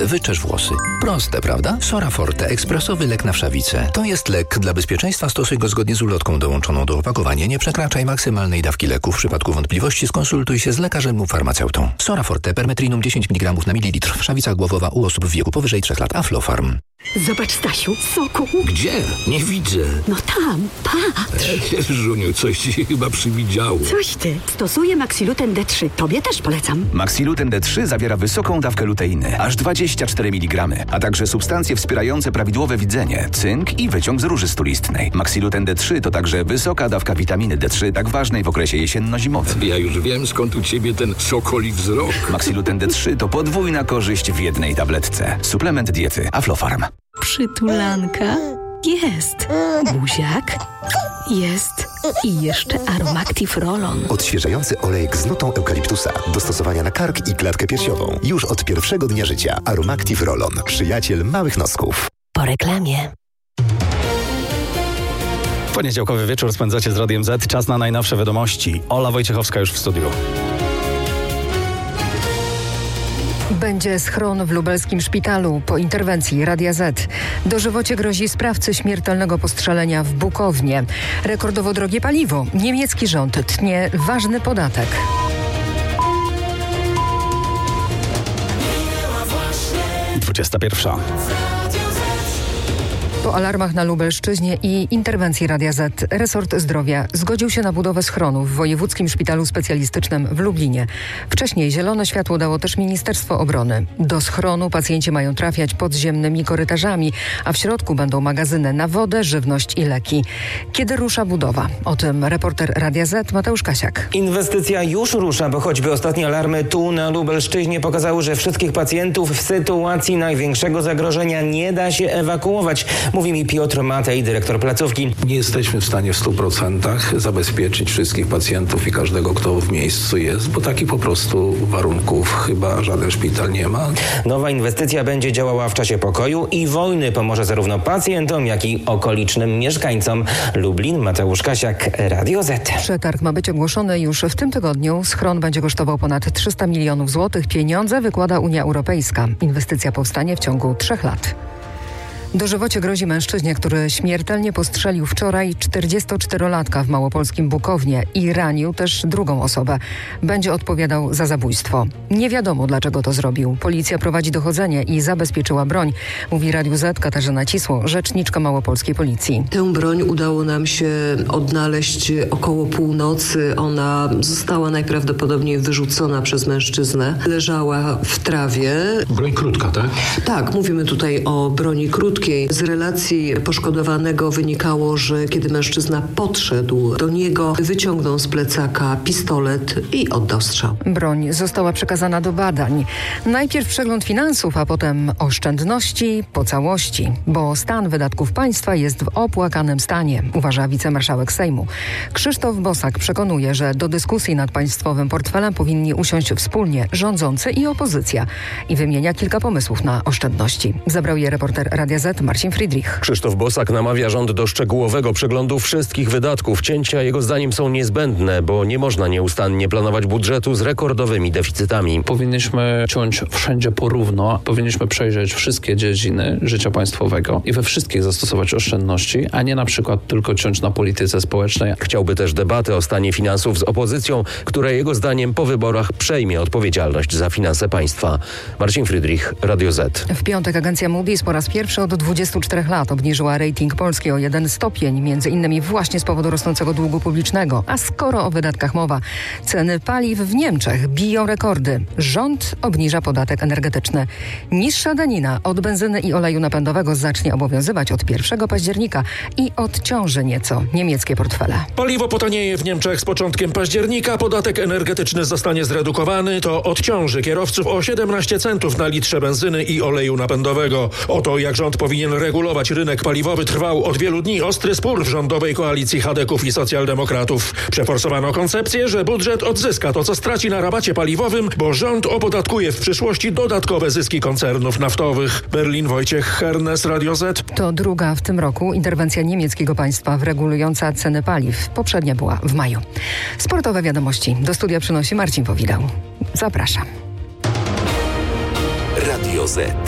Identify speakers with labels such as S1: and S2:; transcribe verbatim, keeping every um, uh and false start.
S1: wyczesz włosy. Proste, prawda? Soraforte, ekspresowy lek na wszawice. To jest lek. Dla bezpieczeństwa stosuj go zgodnie z ulotką dołączoną do opakowania. Nie przekraczaj maksymalnej dawki leku. W przypadku wątpliwości skonsultuj się z lekarzem lub farmaceutą. Soraforte, permetrinum dziesięć miligramów na mililitr. Wszawica głowowa u osób w wieku powyżej trzech lat. Aflofarm.
S2: Zobacz, Stasiu, soku.
S3: Gdzie? Nie widzę.
S2: No tam, patrz.
S3: E, Żuniu, coś ci się chyba przywidziało.
S2: Coś ty. Stosuję Maxiluten D trzy. Tobie też polecam.
S4: Maxiluten D trzy zawiera wysoką dawkę luteiny, aż dwadzieścia cztery miligramy, a także substancje wspierające prawidłowe widzenie, cynk i wyciąg z róży stulistnej. Maxiluten D trzy to także wysoka dawka witaminy D trzy, tak ważnej w okresie jesienno-zimowym.
S3: Ja już wiem, skąd u ciebie ten sokoli wzrok.
S4: Maxiluten D trzy to podwójna korzyść w jednej tabletce. Suplement diety Aflofarm.
S5: Przytulanka. Jest. Buziak. Jest. I jeszcze Aromactive Roll-On.
S6: Odświeżający olejek z nutą eukaliptusa. Do stosowania na kark i klatkę piersiową. Już od pierwszego dnia życia. Aromactive Roll-On. Przyjaciel małych nosków.
S5: Po reklamie.
S7: Poniedziałkowy wieczór spędzacie z Radiem Z. Czas na najnowsze wiadomości. Ola Wojciechowska już w studiu.
S8: Będzie schron w lubelskim szpitalu po interwencji Radia Z. Dożywocie grozi sprawcy śmiertelnego postrzelenia w Bukownie. Rekordowo drogie paliwo. Niemiecki rząd tnie ważny podatek.
S7: dwudziesta pierwsza.
S8: Po alarmach na Lubelszczyźnie i interwencji Radia Z resort zdrowia zgodził się na budowę schronu w Wojewódzkim Szpitalu Specjalistycznym w Lublinie. Wcześniej zielone światło dało też Ministerstwo Obrony. Do schronu pacjenci mają trafiać podziemnymi korytarzami, a w środku będą magazyny na wodę, żywność i leki. Kiedy rusza budowa? O tym reporter Radia Z Mateusz Kasiak.
S9: Inwestycja już rusza, bo choćby ostatnie alarmy tu na Lubelszczyźnie pokazały, że wszystkich pacjentów w sytuacji największego zagrożenia nie da się ewakuować. Mówi mi Piotr Matej, dyrektor placówki.
S10: Nie jesteśmy w stanie w stu procentach zabezpieczyć wszystkich pacjentów i każdego, kto w miejscu jest, bo takich po prostu warunków chyba żaden szpital nie ma.
S9: Nowa inwestycja będzie działała w czasie pokoju i wojny. Pomoże zarówno pacjentom, jak i okolicznym mieszkańcom. Lublin, Mateusz Kasiak, Radio Z.
S8: Przetarg ma być ogłoszony już w tym tygodniu. Schron będzie kosztował ponad trzysta milionów złotych. Pieniądze wykłada Unia Europejska. Inwestycja powstanie w ciągu trzech lat. Dożywocie grozi mężczyźnie, który śmiertelnie postrzelił wczoraj czterdziestoczterolatka w małopolskim Bukownie i ranił też drugą osobę. Będzie odpowiadał za zabójstwo. Nie wiadomo, dlaczego to zrobił. Policja prowadzi dochodzenie i zabezpieczyła broń, mówi Radiu Z Katarzyna Cisło, rzeczniczka małopolskiej policji.
S11: Tę broń udało nam się odnaleźć około północy. Ona została najprawdopodobniej wyrzucona przez mężczyznę. Leżała w trawie.
S10: Broń krótka, tak?
S11: Tak, mówimy tutaj o broni krótkiej. Z relacji poszkodowanego wynikało, że kiedy mężczyzna podszedł do niego, wyciągnął z plecaka pistolet i oddał strzał.
S8: Broń została przekazana do badań. Najpierw przegląd finansów, a potem oszczędności po całości, bo stan wydatków państwa jest w opłakanym stanie, uważa wicemarszałek Sejmu. Krzysztof Bosak przekonuje, że do dyskusji nad państwowym portfelem powinni usiąść wspólnie rządzący i opozycja i wymienia kilka pomysłów na oszczędności. Zabrał je reporter Radia Z Marcin Friedrich.
S12: Krzysztof Bosak namawia rząd do szczegółowego przeglądu wszystkich wydatków. Cięcia jego zdaniem są niezbędne, bo nie można nieustannie planować budżetu z rekordowymi deficytami.
S13: Powinniśmy ciąć wszędzie porówno. Powinniśmy przejrzeć wszystkie dziedziny życia państwowego i we wszystkich zastosować oszczędności, a nie na przykład tylko ciąć na polityce społecznej.
S12: Chciałby też debaty o stanie finansów z opozycją, która jego zdaniem po wyborach przejmie odpowiedzialność za finanse państwa. Marcin Friedrich, Radio Z.
S8: W piątek agencja Moody's po raz pierwszy od dwudziestu czterech lat obniżyła rating Polski o jeden stopień, między innymi właśnie z powodu rosnącego długu publicznego. A skoro o wydatkach mowa, ceny paliw w Niemczech biją rekordy. Rząd obniża podatek energetyczny. Niższa danina od benzyny i oleju napędowego zacznie obowiązywać od pierwszego października i odciąży nieco niemieckie portfele.
S14: Paliwo potanieje w Niemczech z początkiem października, podatek energetyczny zostanie zredukowany, to odciąży kierowców o siedemnaście centów na litrze benzyny i oleju napędowego. O to, jak rząd powinien regulować rynek paliwowy, trwał od wielu dni ostry spór w rządowej koalicji chadeków i socjaldemokratów. Przeforsowano koncepcję, że budżet odzyska to, co straci na rabacie paliwowym, bo rząd opodatkuje w przyszłości dodatkowe zyski koncernów naftowych. Berlin, Wojciech Hernes, Radio Z.
S8: To druga w tym roku interwencja niemieckiego państwa regulująca ceny paliw. Poprzednia była w maju. Sportowe wiadomości do studia przynosi Marcin Powidał. Zapraszam.
S15: Radio Z.